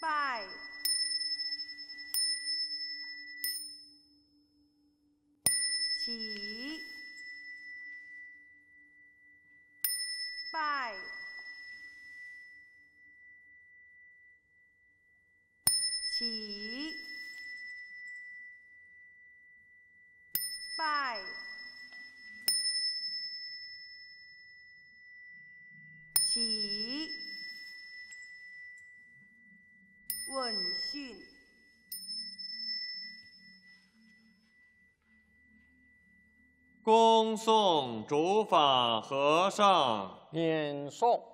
拜。起。拜。起。拜。起。问讯。 恭送主法和尚。 念诵。